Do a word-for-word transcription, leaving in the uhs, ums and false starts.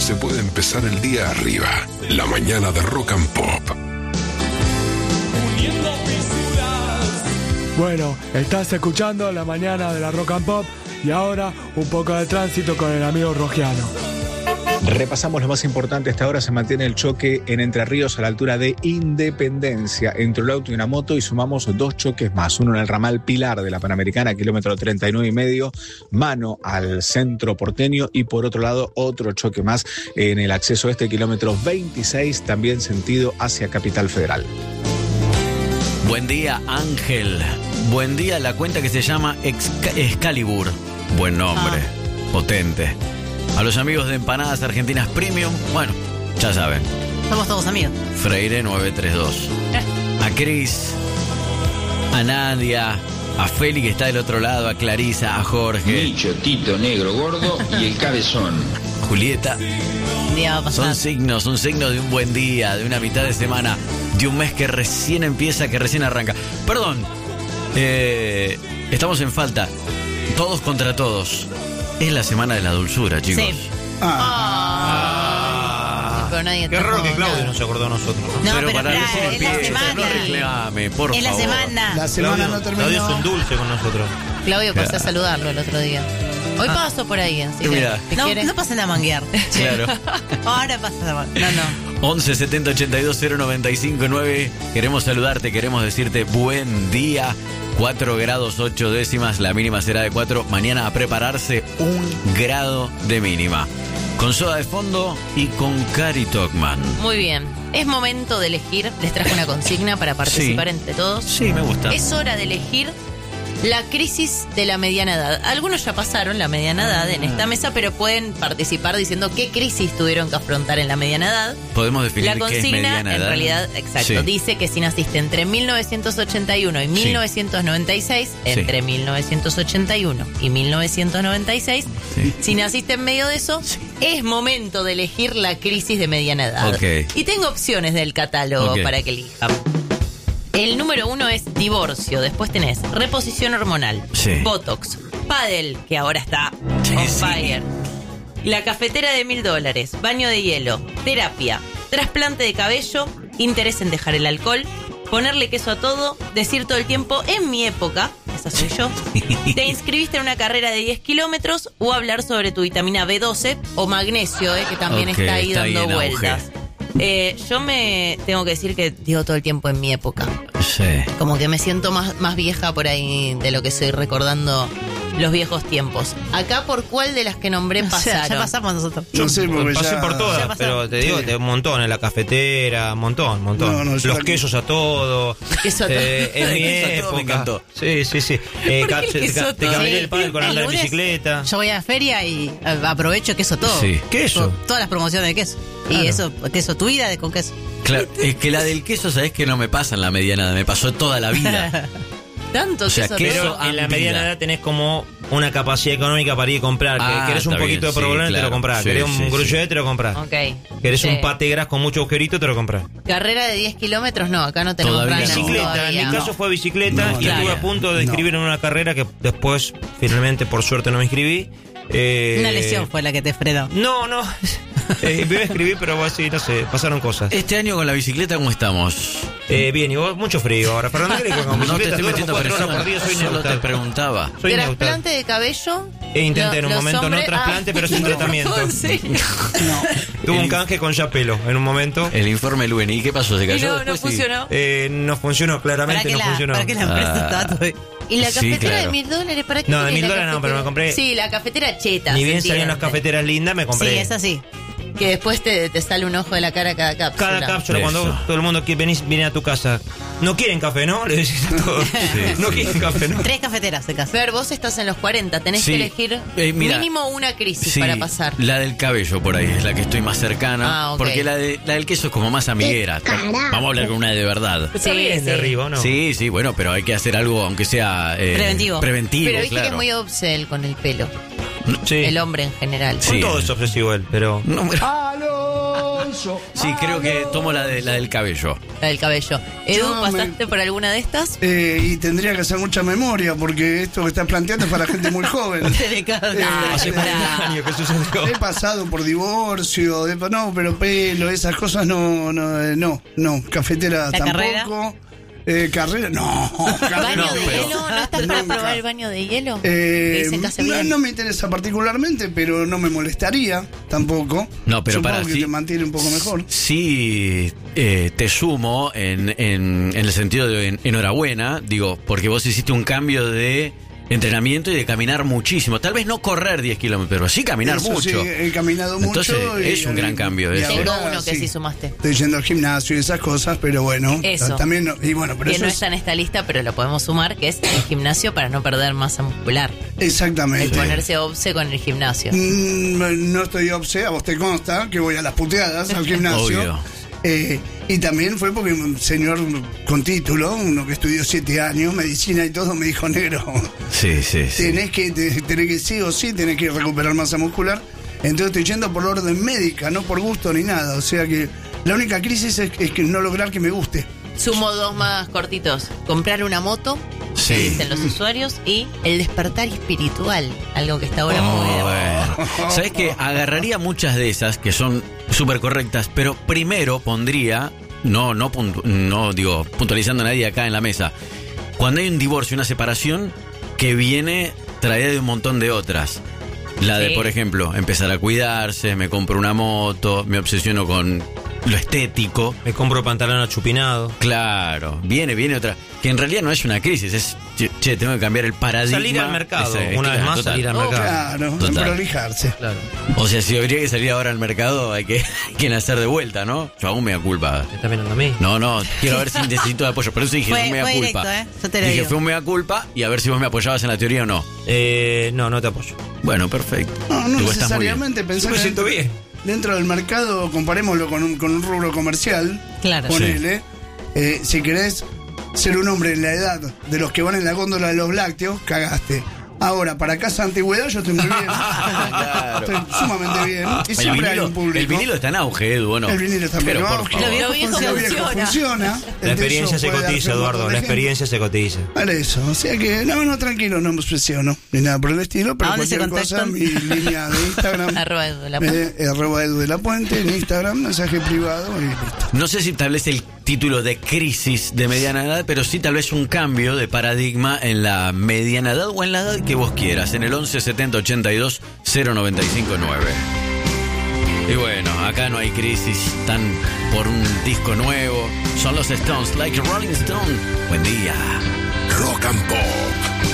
se puede empezar el día arriba. La mañana de Rock and Pop. Bueno, estás escuchando La Mañana de la Rock and Pop y ahora un poco de tránsito con el amigo Rogiano. Repasamos lo más importante. Hasta ahora se mantiene el choque en Entre Ríos a la altura de Independencia entre un auto y una moto, y sumamos dos choques más. Uno en el ramal Pilar de la Panamericana, kilómetro treinta y nueve y medio, mano al centro porteño, y por otro lado otro choque más en el acceso este, kilómetro veintiséis, también sentido hacia Capital Federal. Buen día, Ángel. Buen día, la cuenta que se llama Exca- Excalibur. Buen nombre, ah. potente. A los amigos de Empanadas Argentinas Premium, bueno, ya saben. Somos todos amigos. Freire nueve tres dos. A Cris, a Nadia, a Feli que está del otro lado, a Clarisa, a Jorge. Micho, Tito, Negro, Gordo y el Cabezón. Julieta. Un día va a pasar. Son signos, son signos de un buen día, de una mitad de semana, de un mes que recién empieza, que recién arranca. Perdón, eh, estamos en falta. Todos contra todos. Es la semana de la dulzura, chicos. Sí. Ah. Ah. Pero nadie Qué raro que Claudio nada. no se acordó de nosotros. No, pero, pero para claro, recién es la empieza, semana. no reclame, por Es la favor. semana. La semana Claudio, no terminó. Claudio es un dulce con nosotros. Claudio pasó a saludarlo el otro día. Hoy paso por ahí, así que, Mira. ¿te No, quiere? no pasen a manguear. Claro. Ahora pasen a manguear. No, no. once setenta ochenta y dos cero noventa y cinco nueve. Queremos saludarte, queremos decirte buen día. cuatro grados ocho décimas, la mínima será de cuatro. Mañana a prepararse, un grado de mínima. Con soda de fondo y con Cari Tocman. Muy bien. Es momento de elegir. Les traje una consigna para participar Sí. entre todos. Sí, me gusta. Es hora de elegir la crisis de la mediana edad. Algunos ya pasaron la mediana edad en esta mesa, pero pueden participar diciendo qué crisis tuvieron que afrontar en la mediana edad. Podemos definir La qué es consigna, mediana en edad. realidad, exacto, Sí. dice que si naciste entre mil novecientos ochenta y uno y mil novecientos noventa y seis, Sí. entre mil novecientos ochenta y uno y mil novecientos noventa y seis, Sí. si naciste en medio de eso, Sí. es momento de elegir la crisis de mediana edad. Ok. Y tengo opciones del catálogo Ok. para que elijan. El número uno es divorcio, después tenés reposición hormonal, Sí. botox, pádel, que ahora está Sí, on sí. fire, la cafetera de mil dólares, baño de hielo, terapia, trasplante de cabello, interés en dejar el alcohol, ponerle queso a todo, decir todo el tiempo, en mi época, esa soy yo, te inscribiste en una carrera de diez kilómetros o hablar sobre tu vitamina B doce o magnesio, eh, que también Ok, está ahí está ahí dando en auge. vueltas. Eh, yo me tengo que decir que digo todo el tiempo en mi época. Sí. Como que me siento más, más vieja por ahí de lo que estoy recordando los viejos tiempos. Acá, ¿por cuál de las que nombré O sea, pasaron? ya pasamos nosotros. No sé, porque Pasé ya... por Ya todas, pasó. pero te digo, Sí. te- un montón en la cafetera, un montón, un montón. No, no, yo Los la- quesos a todo. Queso a todo. Eh, en mi Queso a todo época. me encantó. Sí, sí, sí. Eh, ¿Por ca- qué el te, queso ca- a te todo? cambié Sí. el padre con El andar en lunes bicicleta. Yo voy a la feria y eh, aprovecho queso todo. Sí. Queso. To- Todas las promociones de queso. Claro. Y eso, queso tu vida de con queso. Claro, es que la del queso, ¿sabés que no me pasa en la mediana edad? Me pasó toda la vida. Tanto O sea, queso a queso todo. Pero en la andina. mediana edad tenés como una capacidad económica para ir a comprar. Que Ah, querés un está poquito bien, de provolone, sí, te lo claro. comprás. Sí, Querés sí, un sí. gruchet, te lo comprás. Ok. Querés Sí. un pate gras con mucho agujerito, te lo comprás. Carrera de diez kilómetros, no, acá no tenemos Todavía runners no. Bicicleta, todavía. en mi caso fue bicicleta No, y claro. estuve a punto de No. inscribirme en una carrera que después, finalmente, por suerte, no me inscribí. Eh, Una lesión fue la que te frenó. No, no. Eh, me iba a escribir, pero vos sí, no sé, pasaron cosas. Este año con la bicicleta, ¿cómo estamos? Eh, bien, y vos, mucho frío ahora. Fernando, ¿qué crees que con No te bicicleta estoy duermo metiendo cuatro presión, horas por día? Soy solo te neutral. preguntaba. Soy neutral. Trasplante de cabello. E intenté en Lo- un los momento, hombres- no trasplante, ah, pero sin no, tratamiento. ¿en serio? Tuve un canje con ya pelo en un momento. El informe Luen, ¿y qué pasó? ¿Se Y cayó no, no después? Sí. funcionó. Eh, no funcionó, ¿Para claramente qué no la, funcionó. para qué la empresa Ah. estaba todo? ¿Y la Sí, cafetera claro. de mil dólares? ¿Para qué? No, de querés mil la dólares no, pero me cafetera? compré- Sí, la cafetera cheta. Ni se bien salían las entiende. cafeteras lindas, me compré. Sí, es así. Que después te, te sale un ojo de la cara cada cápsula. Cada cápsula, Eso. cuando todo el mundo quiere venir, viene a tu casa. No quieren café, ¿no? Le decís a todos. No quieren café, ¿no? Tres cafeteras de casa. Fer, vos estás en los cuarenta, tenés Sí. que elegir Eh, mira, mínimo una crisis Sí, para pasar. la del cabello por ahí es la que estoy más cercana. Ah, ok. Porque la, de, la del queso es como más amiguera. Vamos a hablar con una de verdad. Está Sí, bien sí. de arriba, ¿o no? Sí, sí, bueno, pero hay que hacer algo, aunque sea eh, Preventivo. Preventivo, Pero viste claro. que es muy obsel con el pelo. Sí. El hombre en general. Sí. Con todo es obsesivo él, pero... No, pero- ¡Aló! Sí, creo que tomo la, de, la del cabello. La del cabello. Edu, Yo ¿pasaste me- por alguna de estas? Eh, y tendría que hacer mucha memoria porque esto que estás planteando es para gente muy joven. Hace cuarenta años que sucedió. He pasado por divorcio, de- no, pero pelo, esas cosas no, no, eh, no, no, cafetera ¿La tampoco. carrera? Eh, carrera, no. Carrera, ¿Baño no, de pero- hielo? ¿No estás para Nunca. probar el baño de hielo? Eh, Que dicen que hace no, bien. no me interesa particularmente, pero no me molestaría tampoco. No, pero Supongo para que sí- te mantiene un poco mejor. Sí, eh, te sumo en, en, en el sentido de en- enhorabuena, digo, porque vos hiciste un cambio de entrenamiento y de caminar muchísimo. Tal vez no correr diez kilómetros, pero sí caminar Eso mucho. sí, he caminado mucho. Entonces, y- es un gran cambio y eso. Tengo ahora uno que sí sumaste. Estoy yendo al gimnasio y esas cosas, pero bueno. Eso. También, no- y bueno, pero Que eso no es- está en esta lista, pero lo podemos sumar, que es el gimnasio para no perder masa muscular. El Exactamente. ponerse obse con el gimnasio. Mm, no estoy obse, a vos te consta que voy a las puteadas al gimnasio. Obvio. Eh, y también fue porque un señor con título, uno que estudió siete años, medicina y todo, me dijo, negro, Sí, sí, sí. tenés que, te- tenés que sí o sí, tenés que recuperar masa muscular. Entonces estoy yendo por orden médica, no por gusto ni nada. O sea que la única crisis es, es que no lograr que me guste. Sumo dos más cortitos. Comprar una moto, Sí. que dicen los usuarios, y el despertar espiritual, algo que está ahora Oh, muy de moda. bueno. ¿Sabes qué? Agarraría muchas de esas que son súper correctas, pero primero pondría, no, no, puntu- no digo, puntualizando a nadie acá en la mesa, cuando hay un divorcio, una separación que viene traída de un montón de otras. La de, Sí. por ejemplo, empezar a cuidarse, me compro una moto, me obsesiono con lo estético. Me compro pantalón achupinado. Claro, viene, viene otra. Que en realidad no es una crisis, es, che, che, tengo que cambiar el paradigma. Salir al mercado, Ese, una vez claro, más total. salir al Oh, mercado. Claro, Total. prolijarse. Claro. O sea, si habría que salir ahora al mercado, hay que, hay que nacer de vuelta, ¿no? Yo aún me da culpa. ¿Me está mirando a mí? No, no, quiero ver si necesito de apoyo. Por eso dije, Fue- fue un mea fue culpa. directo, ¿eh? Yo te lo dije, digo. fue un mea culpa y a ver si vos me apoyabas en la teoría o no. Eh, no, no te apoyo. Bueno, perfecto. No, no Igual estás muy bien. necesariamente Yo pensar me que siento dentro, bien. dentro del mercado, comparémoslo con un, con un rubro comercial. Claro. Ponele, eh, si querés ser un hombre en la edad de los que van en la góndola de los lácteos, cagaste. Ahora, para casa antigüedad yo estoy muy bien. Estoy sumamente bien. Y El siempre hay vinilo, un público. el vinilo está en auge, Edu, ¿o no? El vinilo está Pero en por auge. favor. Lo viejo Lo viejo funciona. funciona. La Entonces, experiencia eso se puede darse cotiza, un Eduardo. montón de La gente. experiencia se cotiza. Para eso, o sea que no, no, tranquilo, no me obsesiono ni nada por el estilo, pero ¿A dónde se cualquier cosa, contactan? mi línea de Instagram, Arroba Edu de la Puente. eh, arroba Edu de la Puente, en Instagram, mensaje privado y listo. No sé si tal vez el título de crisis de mediana edad, pero sí tal vez un cambio de paradigma en la mediana edad o en la edad que vos quieras, en el once setenta ochenta y dos cero noventa y cinco nueve. Y bueno, acá no hay crisis, están por un disco nuevo, son los Stones, like a Rolling Stone. Buen día. Rock and Pop.